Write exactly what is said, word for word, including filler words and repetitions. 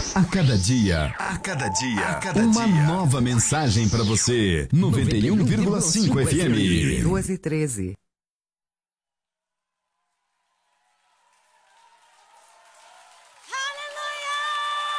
A cada dia, a cada dia, a cada uma dia. Nova mensagem para você. noventa e um vírgula cinco F M. duas e treze.